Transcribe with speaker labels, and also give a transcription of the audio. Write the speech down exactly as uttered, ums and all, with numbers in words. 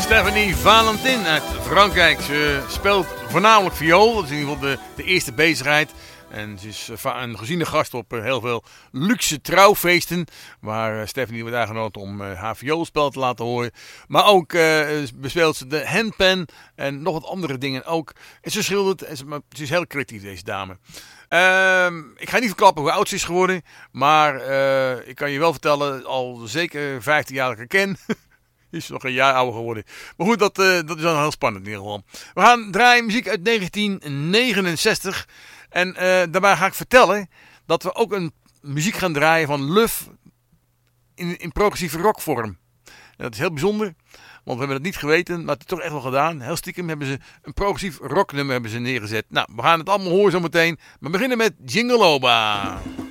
Speaker 1: Stephanie Valentin uit Frankrijk. Ze speelt voornamelijk viool. Dat is in ieder geval de, de eerste bezigheid. En ze is een geziene gast op heel veel luxe trouwfeesten. Waar Stephanie wordt uitgenodigd om haar vioolspel te laten horen. Maar ook uh, bespeelt ze de handpan en nog wat andere dingen ook. En ze schildert. En ze, ze is heel creatief, deze dame. Uh, ik ga niet verklappen hoe oud ze is geworden. Maar uh, ik kan je wel vertellen, al zeker vijftien jaar dat ik haar ken. Is nog een jaar ouder geworden. Maar goed, dat, uh, dat is dan heel spannend in ieder geval. We gaan draaien muziek uit negentien negenenzestig. En uh, daarbij ga ik vertellen dat we ook een muziek gaan draaien van Luf in, in progressieve rockvorm. En dat is heel bijzonder, want we hebben het niet geweten, maar het is toch echt wel gedaan. Heel stiekem hebben ze een progressief rocknummer hebben ze neergezet. Nou, we gaan het allemaal horen zometeen. Maar we beginnen met Jingle Oba.